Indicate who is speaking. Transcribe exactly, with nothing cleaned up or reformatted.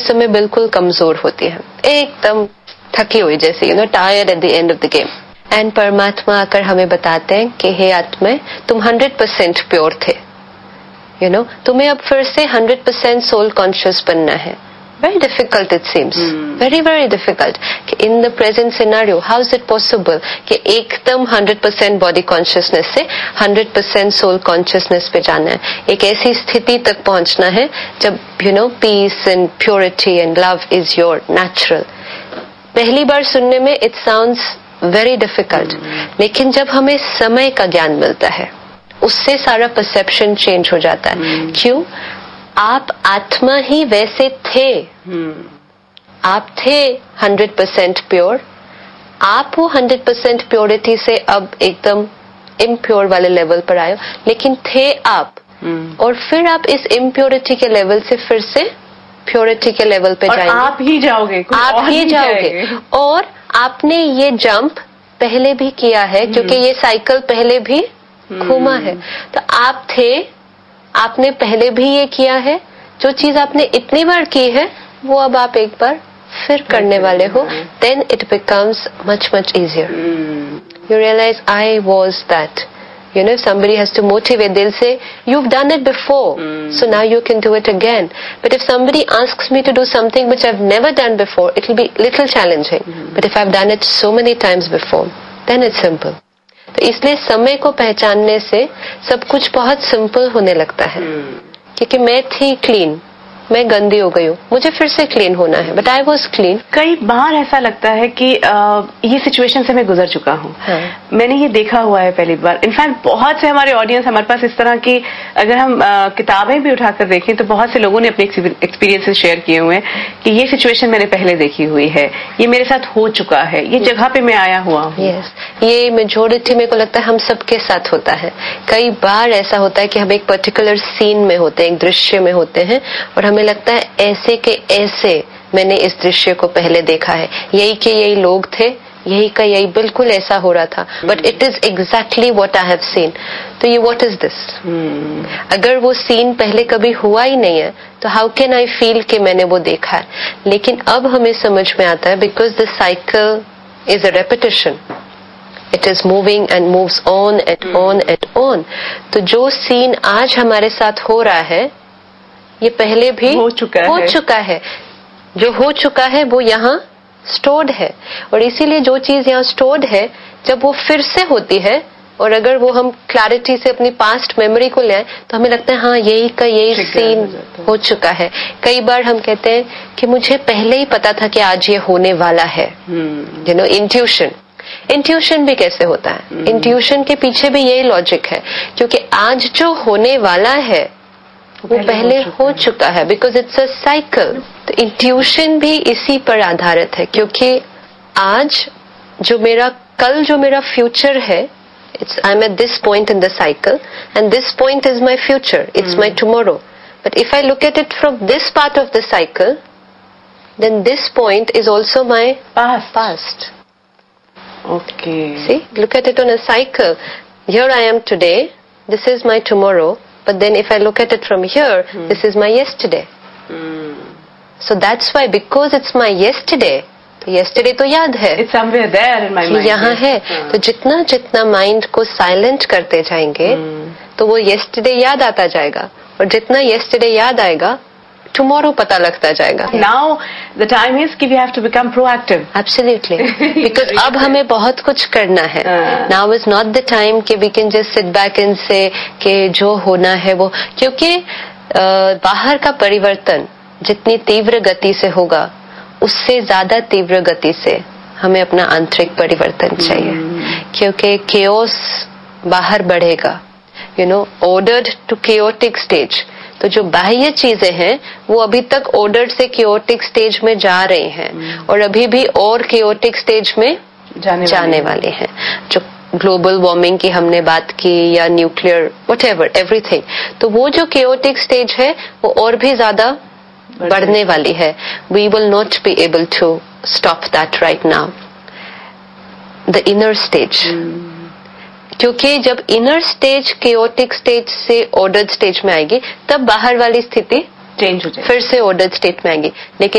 Speaker 1: समय बिल्कुल कमजोर होती है, एकदम थकी हुई जैसे, you know, tired at the end of the game. And परमात्मा आकर हमें बताते हैं कि हे आत्मा, तुम हंड्रेड परसेंट प्योर थे, यू you नो know, तुम्हें अब फिर से हंड्रेड परसेंट सोल कॉन्शियस बनना है। Very difficult it seems, hmm. very very difficult. In the present scenario, how is it possible कि एकदम हंड्रेड परसेंट बॉडी कॉन्शियसनेस से हंड्रेड परसेंट सोल कॉन्शियसनेस पे जाना है, एक ऐसी स्थिति तक पहुंचना है जब you know piece and purity and love is your natural. पहली बार सुनने में इट साउंड्स वेरी डिफिकल्ट, लेकिन जब हमें समय का ज्ञान मिलता है उससे सारा परसेप्शन चेंज हो जाता है। hmm. क्यों? आप आत्मा ही वैसे थे, hmm. आप थे हंड्रेड परसेंट प्योर, आप वो हंड्रेड परसेंट प्योरिटी से अब एकदम इम्प्योर वाले लेवल पर आए, लेकिन थे आप, hmm. और फिर आप इस इम्प्योरिटी के लेवल से फिर से प्योरिटी के लेवल पे जाएंगे,
Speaker 2: आप ही जाओगे,
Speaker 1: आप ही जाओगे। और आपने ये जंप पहले भी किया है, hmm. क्योंकि ये साइकिल पहले भी hmm. घूमा है, तो आप थे, आपने पहले भी ये किया है, जो चीज आपने इतनी बार की है वो अब आप एक बार फिर करने वाले हो, then it becomes much much easier. You realise I was that, you know, somebody has to motivate, they'll say you've done it before, mm. so now you can do it again. But if somebody asks me to do something which I've never done before, it will be little challenging, mm. but if I've done it so many times before, then it's simple. तो इसलिए समय को पहचानने से सब कुछ बहुत simple होने लगता है, hmm. क्योंकि मैं थी क्लीन, मैं गंदी हो गई हूँ, मुझे फिर से क्लीन होना है, बट आई वॉज क्लीन।
Speaker 2: कई बार ऐसा लगता है कि आ, ये सिचुएशन से मैं गुजर चुका हूँ, हाँ. मैंने ये देखा हुआ है पहली बार। इनफैक्ट बहुत से हमारे ऑडियंस हमारे पास इस तरह की, अगर हम आ, किताबें भी उठाकर देखें तो बहुत से लोगों ने अपने एक्सपीरियंसेस शेयर किए हुए हैं कि ये सिचुएशन मैंने पहले देखी हुई है, ये मेरे साथ हो चुका है, ये जगह पे मैं आया हुआ हूँ।
Speaker 1: yes. ये मेजोरिटी मेरे को लगता है हम सबके साथ होता है। कई बार ऐसा होता है कि हम एक पर्टिकुलर सीन में होते हैं, एक दृश्य में होते हैं, और हमें लगता है ऐसे के ऐसे मैंने इस दृश्य को पहले देखा है, यही के यही लोग थे, यही का यही बिल्कुल ऐसा हो रहा था, but it is exactly what I have seen. तो ये व्हाट इज दिस? अगर वो सीन पहले कभी हुआ ही नहीं है तो हाउ कैन आई फील कि मैंने वो देखा है? लेकिन अब हमें समझ में आता है, because the cycle is a repetition, it is moving and moves on and on and on. तो जो सीन आज हमारे साथ हो रहा है ये पहले भी
Speaker 2: हो चुका
Speaker 1: हो
Speaker 2: है।
Speaker 1: चुका है। जो हो चुका है वो यहाँ स्टोर्ड है, और इसीलिए जो चीज यहाँ स्टोर्ड है जब वो फिर से होती है, और अगर वो हम क्लैरिटी से अपनी पास्ट मेमोरी को ले आए तो हमें लगता है हाँ यही का यही सीन हो चुका है। कई बार हम कहते हैं कि मुझे पहले ही पता था कि आज ये होने वाला है, यू नो, इंट्यूशन। इंट्यूशन भी कैसे होता है? इंट्यूशन के पीछे भी यही लॉजिक है, क्योंकि आज जो होने वाला है वो पहले, पहले हो, हो चुका है, बिकॉज इट्स अ साइकिल। तो इंट्यूशन भी इसी पर आधारित है, क्योंकि आज जो मेरा कल जो मेरा फ्यूचर है, it's I am at this point in the cycle and this point is my future, it's my tomorrow. But if I look at it from this part of the cycle, then this point is also my past.
Speaker 2: Okay,
Speaker 1: C, look at it on a cycle. Here I am today, this is my tomorrow, but then if I look at it from here, hmm. this is my yesterday. Hmm. So that's why, because it's my yesterday, तो yesterday तो याद है,
Speaker 2: it's somewhere there in my mind,
Speaker 1: यहाँ है। हाँ. तो जितना जितना माइंड को साइलेंट करते जाएंगे hmm. तो वो yesterday याद आता जाएगा, और जितना yesterday याद आएगा tomorrow पता लगता जाएगा।
Speaker 2: Now the time is कि we have to become proactive.
Speaker 1: Absolutely, because अब हमें बहुत कुछ करना है। uh. Now is not the time कि we can just sit back and say कि जो होना है वो, क्योंकि बाहर का परिवर्तन जितनी तीव्र गति से होगा उससे ज्यादा तीव्र गति से हमें अपना आंतरिक परिवर्तन चाहिए, hmm. क्योंकि chaos बाहर बढ़ेगा, you know, ordered to chaotic stage। तो जो बाह्य चीजें हैं वो अभी तक ऑर्डर से केओटिक स्टेज में जा रहे हैं, hmm. और अभी भी और केओटिक स्टेज में
Speaker 2: जाने,
Speaker 1: जाने वाले हैं। जो ग्लोबल वार्मिंग की हमने बात की, या न्यूक्लियर, व्हाटएवर, एवरीथिंग, तो वो जो केओटिक स्टेज है वो और भी ज्यादा बढ़ने वाली है। We will not be able to stop that right now, the inner stage. क्योंकि जब इनर स्टेज केओटिक स्टेज से ऑर्डर्ड स्टेज में आएगी, तब बाहर वाली स्थिति
Speaker 2: चेंज हो जाएगी,
Speaker 1: फिर से ऑर्डर्ड स्टेट में आएगी। लेकिन